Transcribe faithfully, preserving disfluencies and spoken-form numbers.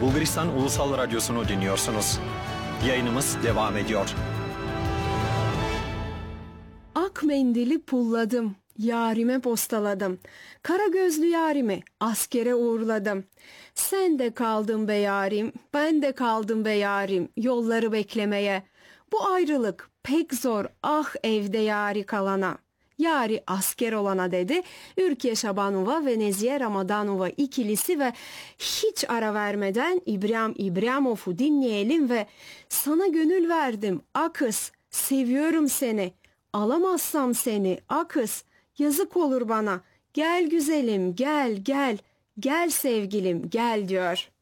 Bulgaristan Ulusal Radyosu'nu dinliyorsunuz. Yayınımız devam ediyor. Ak mendili pulladım, yarime postaladım. Kara gözlü yarimi askere uğurladım. Sen de kaldın be yarim, ben de kaldım be yarim, yolları beklemeye. Bu ayrılık pek zor, ah evde yari kalana. Yari asker olana dedi. Ürkiye Şabanova ve Nezihe Ramadanova ikilisi ve hiç ara vermeden İbrahim İbrahimov'u dinleyelim ve sana gönül verdim akız, seviyorum seni, alamazsam seni akız, yazık olur bana, gel güzelim gel gel, gel sevgilim gel diyor.